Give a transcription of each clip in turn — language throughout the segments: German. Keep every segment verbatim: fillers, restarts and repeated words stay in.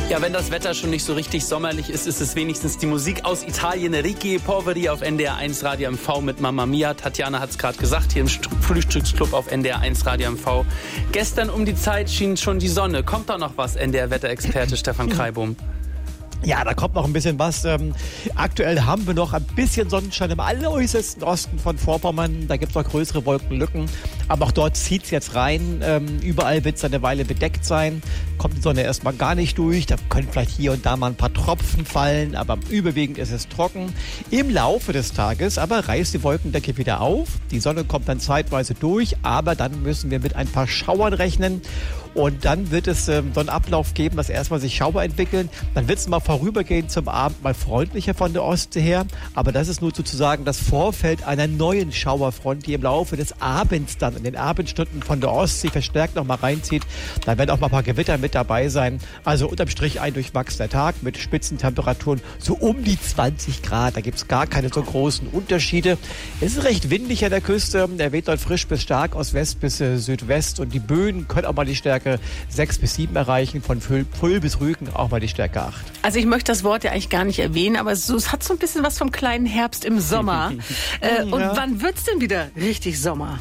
Ja, wenn das Wetter schon nicht so richtig sommerlich ist, ist es wenigstens die Musik aus Italien. Ricky Poveri auf N D R eins Radio M V mit Mamma Mia. Tatjana hat es gerade gesagt, hier im Frühstücksclub auf N D R eins Radio M V. Gestern um die Zeit schien schon die Sonne. Kommt da noch was, N D R-Wetterexperte Stefan Kreibohm? Ja, da kommt noch ein bisschen was. Ähm, aktuell haben wir noch ein bisschen Sonnenschein im alleräußersten Osten von Vorpommern. Da gibt es noch größere Wolkenlücken. Aber auch dort zieht es jetzt rein. Ähm, überall wird es eine Weile bedeckt sein. Kommt die Sonne erstmal gar nicht durch. Da können vielleicht hier und da mal ein paar Tropfen fallen. Aber überwiegend ist es trocken. Im Laufe des Tages aber reißt die Wolkendecke wieder auf. Die Sonne kommt dann zeitweise durch. Aber dann müssen wir mit ein paar Schauern rechnen. Und dann wird es ähm, so einen Ablauf geben, dass erstmal sich Schauer entwickeln. Dann wird es mal vorübergehend zum Abend mal freundlicher von der Ostsee her. Aber das ist nur sozusagen das Vorfeld einer neuen Schauerfront, die im Laufe des Abends dann in den Abendstunden von der Ostsee verstärkt noch mal reinzieht. Da werden auch mal ein paar Gewitter mit dabei sein. Also unterm Strich ein durchwachsener Tag mit Spitzentemperaturen so um die zwanzig Grad. Da gibt es gar keine so großen Unterschiede. Es ist recht windig an der Küste. Der weht dort frisch bis stark aus West bis äh, Südwest. Und die Böen können auch mal die Stärke sechs bis sieben erreichen, von Pfull bis Rügen auch mal die Stärke acht. Also ich möchte das Wort ja eigentlich gar nicht erwähnen, aber es, es hat so ein bisschen was vom kleinen Herbst im Sommer. äh, und ja. Wann wird's denn wieder richtig Sommer?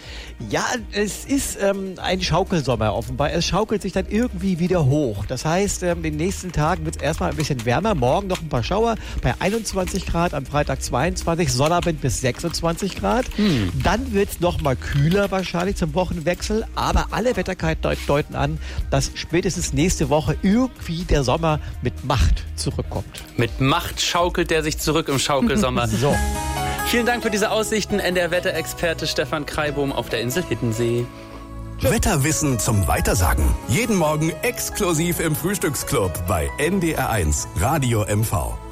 Ja, es ist ähm, ein Schaukelsommer offenbar. Es schaukelt sich dann irgendwie wieder hoch. Das heißt, ähm, in den nächsten Tagen wird es erstmal ein bisschen wärmer. Morgen noch ein paar Schauer bei einundzwanzig Grad, am Freitag zweiundzwanzig, Sonnabend bis sechsundzwanzig Grad. Hm. Dann wird es noch mal kühler wahrscheinlich zum Wochenwechsel. Aber alle Wetterkarten deuten an, dass spätestens nächste Woche irgendwie der Sommer mit Macht zurückkommt. Mit Macht schaukelt der sich zurück im Schaukelsommer. So. Vielen Dank für diese Aussichten, N D R-Wetterexperte Stefan Kreibohm auf der Insel Hiddensee. Wetterwissen zum Weitersagen. Jeden Morgen exklusiv im Frühstücksclub bei N D R eins Radio M V.